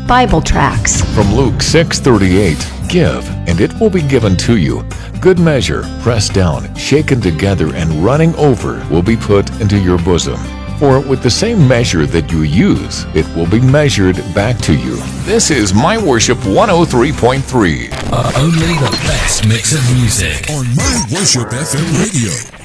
Bible tracts. From Luke 6:38, give, and it will be given to you. Good measure, pressed down, shaken together, and running over will be put into your bosom. For with the same measure that you use, it will be measured back to you. This is My Worship 103.3. Only the best mix of music on My Worship FM Radio.